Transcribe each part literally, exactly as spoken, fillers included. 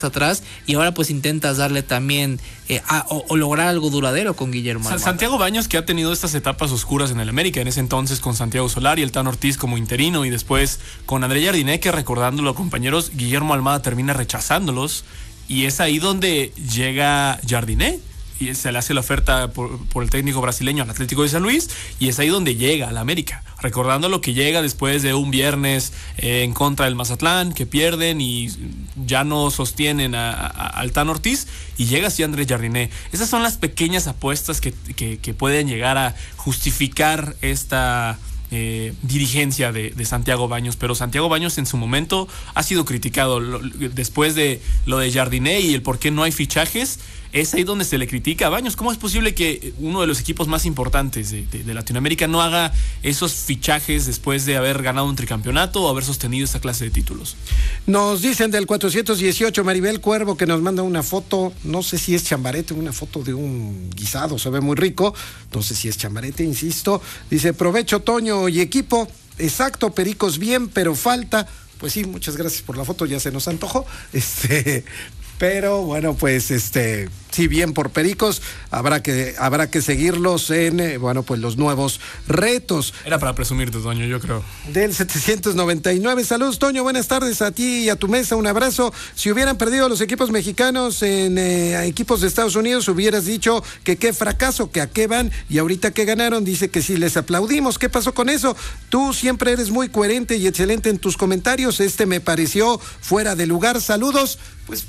atrás, y ahora pues intentas darle también eh, a, o, o lograr algo duradero con Guillermo Almada. Santiago Baños, que ha tenido estas etapas oscuras en el América, en ese entonces con Santiago Solari, el Tan Ortiz como interino, y después con André Jardiné, que recordándolo, compañeros, Guillermo Almada termina rechazándolos, y es ahí donde llega Jardiné y se le hace la oferta por, por el técnico brasileño al Atlético de San Luis, y es ahí donde llega al América, recordando lo que llega después de un viernes eh, en contra del Mazatlán, que pierden y ya no sostienen a, a, al Tan Ortiz, y llega así Andrés Jardiné. Esas son las pequeñas apuestas que, que, que pueden llegar a justificar esta eh, dirigencia de, de Santiago Baños, pero Santiago Baños en su momento ha sido criticado. Lo, después de lo de Jardiné y el por qué no hay fichajes, es ahí donde se le critica a Baños. ¿Cómo es posible que uno de los equipos más importantes de, de, de Latinoamérica no haga esos fichajes después de haber ganado un tricampeonato o haber sostenido esta clase de títulos? Nos dicen del cuatrocientos dieciocho, Maribel Cuervo, que nos manda una foto, no sé si es chambarete, una foto de un guisado, se ve muy rico, no sé si es chambarete, insisto. Dice, provecho Toño y equipo, exacto, Pericos bien, pero falta. Pues sí, muchas gracias por la foto, ya se nos antojó. Este... Pero bueno, pues este, si bien por Pericos, habrá que, habrá que seguirlos en, eh, bueno, pues los nuevos retos. Era para presumirte, Toño, yo creo. Del setecientos noventa y nueve, saludos, Toño, buenas tardes a ti y a tu mesa, un abrazo. Si hubieran perdido los equipos mexicanos en eh, equipos de Estados Unidos, hubieras dicho que qué fracaso, que a qué van, y ahorita que ganaron, dice que sí les aplaudimos. ¿Qué pasó con eso? Tú siempre eres muy coherente y excelente en tus comentarios, este me pareció fuera de lugar, saludos, pues...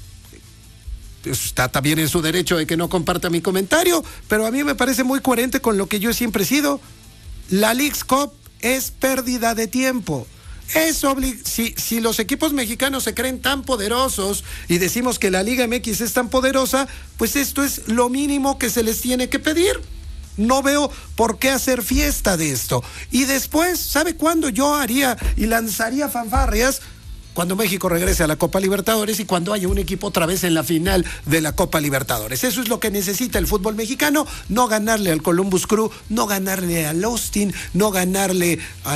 está también en su derecho de que no comparta mi comentario, pero a mí me parece muy coherente con lo que yo siempre he sido. La Leagues Cup es pérdida de tiempo. Es obli- si, si los equipos mexicanos se creen tan poderosos y decimos que la Liga M X es tan poderosa, pues esto es lo mínimo que se les tiene que pedir. No veo por qué hacer fiesta de esto. Y después, ¿sabe cuándo yo haría y lanzaría fanfarrias? Cuando México regrese a la Copa Libertadores y cuando haya un equipo otra vez en la final de la Copa Libertadores. Eso es lo que necesita el fútbol mexicano, no ganarle al Columbus Crew, no ganarle al Austin, no ganarle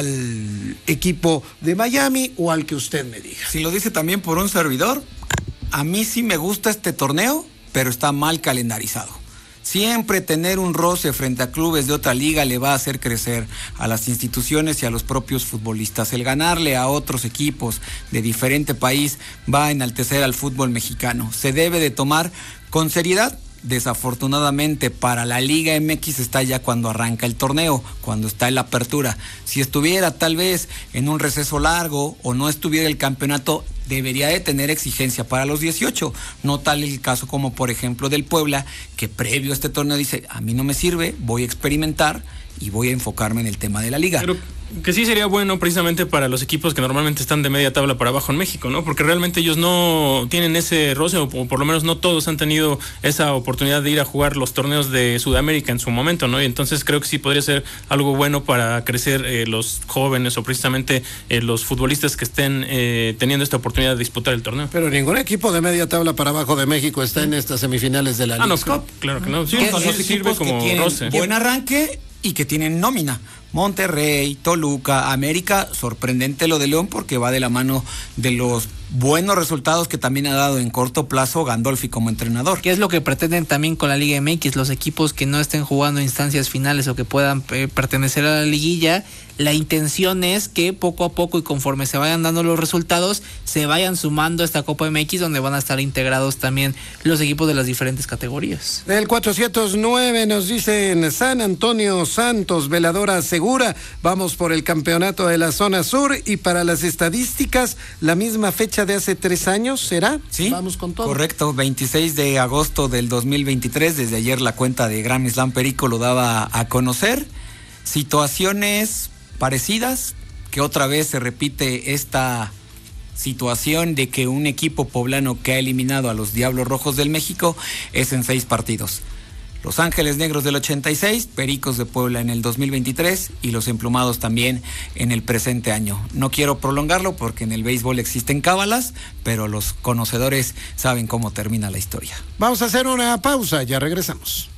al equipo de Miami o al que usted me diga. Si lo dice también por un servidor, a mí sí me gusta este torneo, pero está mal calendarizado. Siempre tener un roce frente a clubes de otra liga le va a hacer crecer a las instituciones y a los propios futbolistas. El ganarle a otros equipos de diferente país va a enaltecer al fútbol mexicano. Se debe de tomar con seriedad. Desafortunadamente para la Liga M X está ya cuando arranca el torneo, cuando está en la apertura. Si estuviera tal vez en un receso largo o no estuviera el campeonato, debería de tener exigencia para los dieciocho, no tal el caso como por ejemplo del Puebla, que previo a este torneo dice, a mí no me sirve, voy a experimentar y voy a enfocarme en el tema de la liga. Pero que sí sería bueno precisamente para los equipos que normalmente están de media tabla para abajo en México, ¿no? Porque realmente ellos no tienen ese roce, o por lo menos no todos han tenido esa oportunidad de ir a jugar los torneos de Sudamérica en su momento, ¿no? Y entonces creo que sí podría ser algo bueno para crecer eh, los jóvenes o precisamente eh, los futbolistas que estén eh, teniendo esta oportunidad de disputar el torneo. Pero ningún equipo de media tabla para abajo de México está en estas semifinales de la ah, Leagues no, Cup. Claro que no. Sí, Son sí, los sirve equipos como que tienen roce. buen arranque y que tienen nómina. Monterrey, Toluca, América, sorprendente lo de León porque va de la mano de los buenos resultados que también ha dado en corto plazo Gandolfi como entrenador. ¿Qué es lo que pretenden también con la Liga M X? Los equipos que no estén jugando instancias finales o que puedan eh, pertenecer a la liguilla, la intención es que poco a poco y conforme se vayan dando los resultados, se vayan sumando a esta Copa M X donde van a estar integrados también los equipos de las diferentes categorías. Del cuatrocientos nueve nos dicen San Antonio Santos, veladora segura, vamos por el campeonato de la zona sur y para las estadísticas, la misma fecha de hace tres años, ¿será? Sí, vamos con todo. Correcto, veintiséis de agosto del dos mil veintitrés, desde ayer la cuenta de Grand Slam Perico lo daba a conocer. Situaciones parecidas, que otra vez se repite esta situación de que un equipo poblano que ha eliminado a los Diablos Rojos del México es en seis partidos. Los Ángeles Negros del ochenta y seis, Pericos de Puebla en el dos mil veintitrés y los Emplumados también en el presente año. No quiero prolongarlo porque en el béisbol existen cábalas, pero los conocedores saben cómo termina la historia. Vamos a hacer una pausa, ya regresamos.